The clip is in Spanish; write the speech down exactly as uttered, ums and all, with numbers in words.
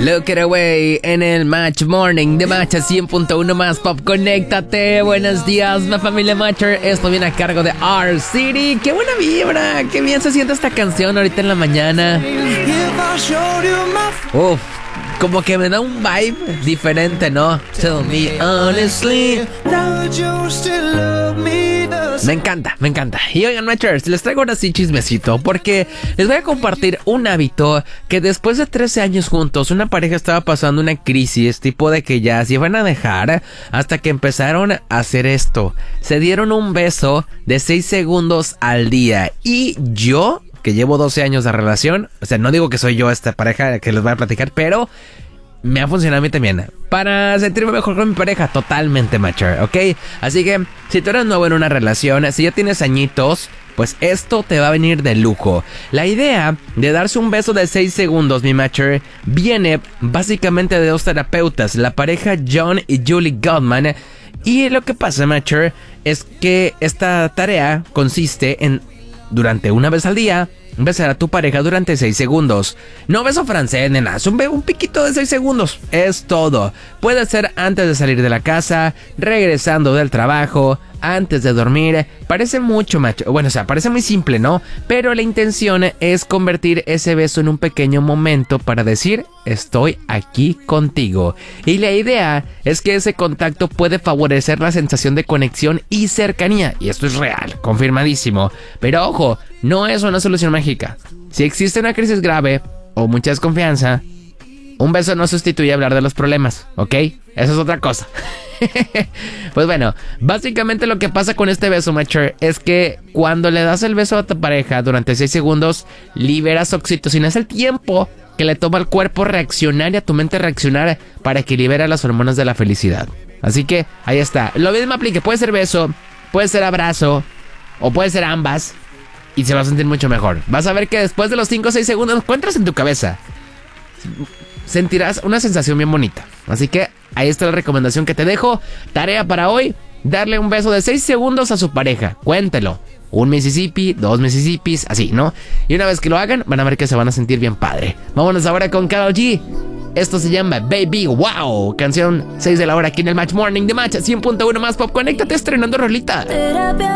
Look It Away en el Match Morning de Match cien punto uno más Pop. Conéctate. Buenos días, mi familia Matcher. Esto viene a cargo de R-City. ¡Qué buena vibra! ¡Qué bien se siente esta canción ahorita en la mañana! Uf, como que me da un vibe diferente, ¿no? Tell me honestly. Me encanta, me encanta. Y oigan, Matchers, les traigo ahora sí chismecito, porque les voy a compartir un hábito que después de trece años juntos, una pareja estaba pasando una crisis, tipo de que ya se iban a dejar, hasta que empezaron a hacer esto. Se dieron un beso de seis segundos al día. Y yo, que llevo doce años de relación, o sea, no digo que soy yo esta pareja que les voy a platicar, pero me ha funcionado a mí también para sentirme mejor con mi pareja, totalmente mature, ¿ok? Así que, si tú eres nuevo en una relación, si ya tienes añitos, pues esto te va a venir de lujo. La idea de darse un beso de seis segundos, mi mature, viene básicamente de dos terapeutas, la pareja John y Julie Gottman. Y lo que pasa, mature, es que esta tarea consiste en, durante una vez al día, besar a tu pareja durante seis segundos. No beso francés, nena, es un, un piquito de seis segundos. Es todo. Puede ser antes de salir de la casa, regresando del trabajo, antes de dormir. Parece mucho macho. Bueno, o sea, parece muy simple, ¿no? Pero la intención es convertir ese beso en un pequeño momento para decir: estoy aquí contigo. Y la idea es que ese contacto puede favorecer la sensación de conexión y cercanía. Y esto es real, confirmadísimo. Pero ojo, no es una solución mágica. Si existe una crisis grave o mucha desconfianza, un beso no sustituye hablar de los problemas, ¿ok? Eso es otra cosa. Pues bueno, básicamente lo que pasa con este beso, mature, es que cuando le das el beso a tu pareja durante seis segundos, liberas oxitocina. Es el tiempo que le toma al cuerpo reaccionar y a tu mente reaccionar para que libera las hormonas de la felicidad. Así que ahí está. Lo mismo aplica. Puede ser beso, puede ser abrazo o puede ser ambas, y se va a sentir mucho mejor. Vas a ver que después de los cinco o seis segundos encuentras en tu cabeza, sentirás una sensación bien bonita. Así que ahí está la recomendación que te dejo. Tarea para hoy: darle un beso de seis segundos a su pareja. Cuéntelo. Un Mississippi, dos Mississippis, así, ¿no? Y una vez que lo hagan, van a ver que se van a sentir bien padre. Vámonos ahora con Karol G. Esto se llama Baby Wow. Canción seis de la hora aquí en el Match Morning de Match cien punto uno más Pop. Conéctate estrenando rolita.